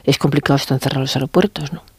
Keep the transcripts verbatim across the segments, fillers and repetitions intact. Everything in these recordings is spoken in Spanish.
es complicado esto encerrar los aeropuertos, ¿no?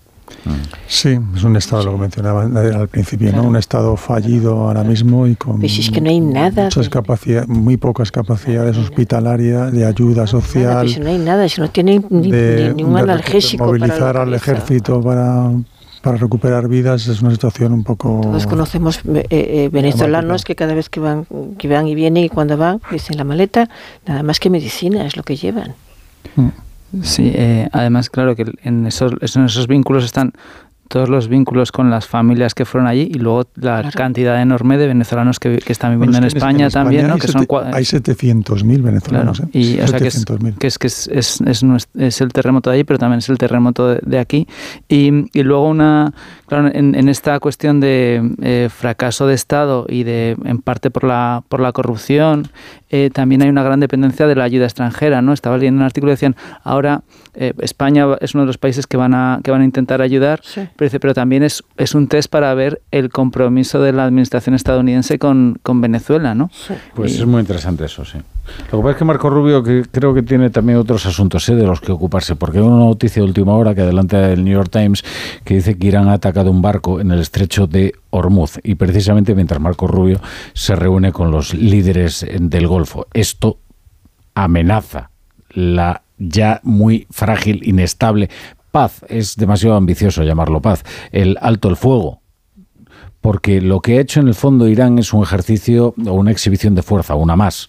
Sí, es un estado, sí. Lo que mencionaba al principio, claro. ¿no? Un estado fallido ahora mismo y con pues es que no hay nada muchas de... capacidades, muy pocas capacidades hospitalarias, de ayuda social. Nada, pues no hay nada, si no tiene ni, de, ni ningún de analgésico movilizar para al ejército para, para recuperar vidas es una situación un poco... Todos conocemos eh, eh, venezolanos que cada vez que van, que van y vienen y cuando van, dicen la maleta, nada más que medicina es lo que llevan. Mm. Sí, eh, además, claro que en esos, en esos vínculos están todos los vínculos con las familias que fueron allí y luego la claro. cantidad enorme de venezolanos que, que están viviendo bueno, en, España en España también, ¿no? Hay, que sete, son hay setecientos mil venezolanos. Claro. ¿eh? Y, o sea, que es, que es, que es, es, es, es el terremoto de allí, pero también es el terremoto de, de aquí. Y, y luego una, claro, en, en esta cuestión de eh, fracaso de Estado y de en parte por la por la corrupción, eh, también hay una gran dependencia de la ayuda extranjera, ¿no? Estaba leyendo un artículo y decían, ahora eh, España es uno de los países que van a que van a intentar ayudar, sí. pero, dice, pero también es es un test para ver el compromiso de la administración estadounidense con, con Venezuela, ¿no? Sí. Pues y, es muy interesante eso, sí. Lo que pasa es que Marco Rubio que creo que tiene también otros asuntos ¿eh? de los que ocuparse, porque hay una noticia de última hora que adelanta el New York Times que dice que Irán ha atacado un barco en el estrecho de Hormuz y precisamente mientras Marco Rubio se reúne con los líderes del Golfo. Esto amenaza la ya muy frágil, inestable paz, es demasiado ambicioso llamarlo paz, el alto el fuego, porque lo que ha hecho en el fondo Irán es un ejercicio o una exhibición de fuerza, una más.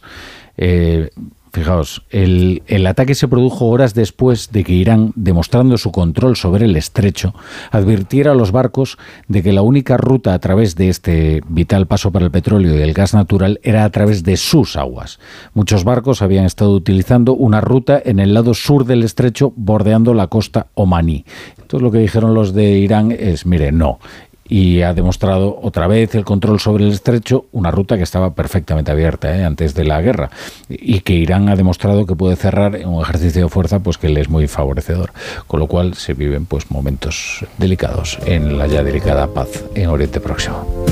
Eh, fijaos, el, el ataque se produjo horas después de que Irán, demostrando su control sobre el estrecho, advirtiera a los barcos de que la única ruta a través de este vital paso para el petróleo y el gas natural era a través de sus aguas. Muchos barcos habían estado utilizando una ruta en el lado sur del estrecho, bordeando la costa omaní. Entonces lo que dijeron los de Irán es, mire, no. Y ha demostrado otra vez el control sobre el estrecho, una ruta que estaba perfectamente abierta ¿eh? antes de la guerra, y que Irán ha demostrado que puede cerrar en un ejercicio de fuerza pues que le es muy favorecedor, con lo cual se viven pues momentos delicados en la ya delicada paz en Oriente Próximo.